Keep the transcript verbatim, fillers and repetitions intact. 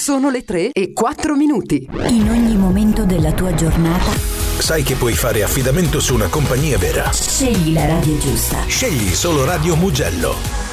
Sono le tre e quattro minuti. In ogni momento della tua giornata sai che puoi fare affidamento su una compagnia vera. scegli la radio giusta. Scegli solo Radio Mugello.